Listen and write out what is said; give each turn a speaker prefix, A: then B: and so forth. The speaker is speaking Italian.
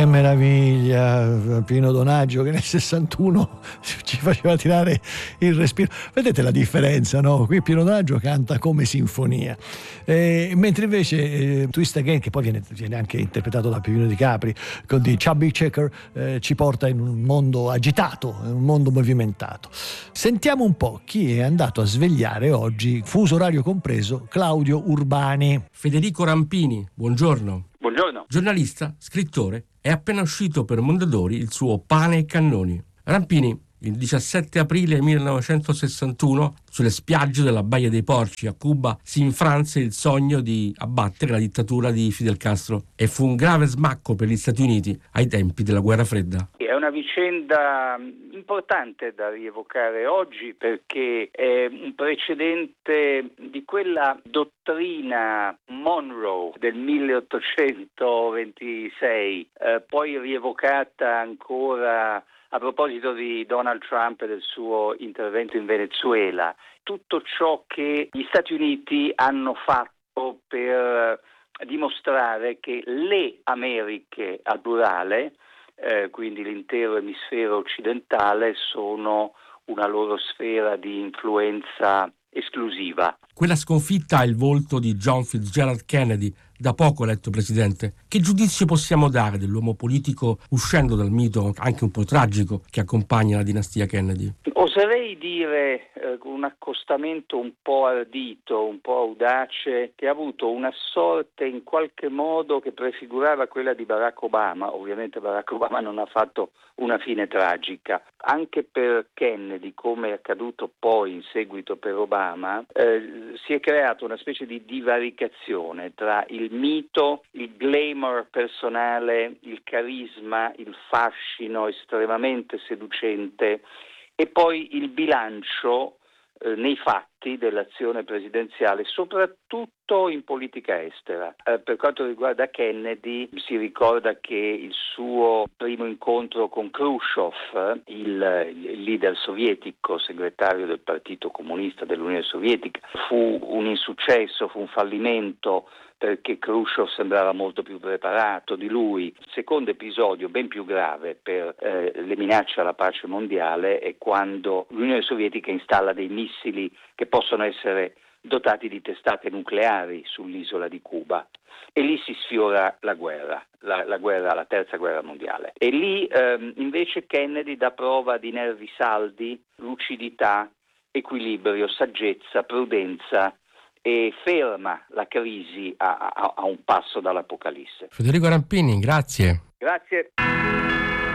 A: Che meraviglia, Pino Donaggio che nel 61 ci faceva tirare il respiro. Vedete la differenza, no? Qui Pino Donaggio canta come sinfonia, mentre invece Twist Again, che poi viene anche interpretato da Pipino Di Capri con di Chubby Checker, ci porta in un mondo agitato, un mondo movimentato. Sentiamo un po' chi è andato a svegliare oggi, fuso orario compreso, Claudio Urbani.
B: Federico Rampini, buongiorno.
C: Buongiorno.
B: Giornalista, scrittore, è appena uscito per Mondadori il suo Pane e Cannoni. Rampini, il 17 aprile 1961, sulle spiagge della Baia dei Porci a Cuba, si infranse il sogno di abbattere la dittatura di Fidel Castro e fu un grave smacco per gli Stati Uniti ai tempi della Guerra Fredda.
C: È una vicenda importante da rievocare oggi perché è un precedente di quella dottrina Monroe del 1826, poi rievocata ancora a proposito di Donald Trump e del suo intervento in Venezuela. Tutto ciò che gli Stati Uniti hanno fatto per dimostrare che le Americhe al plurale, quindi l'intero emisfero occidentale, sono una loro sfera di influenza esclusiva.
B: Quella sconfitta ha il volto di John Fitzgerald Kennedy, da poco eletto presidente. Che giudizio possiamo dare dell'uomo politico uscendo dal mito anche un po' tragico che accompagna la dinastia Kennedy?
C: Oserei dire con un accostamento un po' ardito, un po' audace, che ha avuto una sorte in qualche modo che prefigurava quella di Barack Obama. Ovviamente Barack Obama non ha fatto una fine tragica. Anche per Kennedy, come è accaduto poi in seguito per Obama, si è creata una specie di divaricazione tra il mito, il glamour personale, il carisma, il fascino estremamente seducente e poi il bilancio nei fatti dell'azione presidenziale, soprattutto in politica estera. Per quanto riguarda Kennedy, si ricorda che il suo primo incontro con Khrushchev, il leader sovietico, segretario del Partito Comunista dell'Unione Sovietica, fu un insuccesso, fu un fallimento, perché Khrushchev sembrava molto più preparato di lui. Il secondo episodio, ben più grave per le minacce alla pace mondiale, è quando l'Unione Sovietica installa dei missili che possono essere dotati di testate nucleari sull'isola di Cuba. E lì si sfiora la guerra, la terza guerra mondiale. E lì invece Kennedy dà prova di nervi saldi, lucidità, equilibrio, saggezza, prudenza, e ferma la crisi a un passo dall'Apocalisse.
B: Federico Rampini, grazie.
C: Grazie.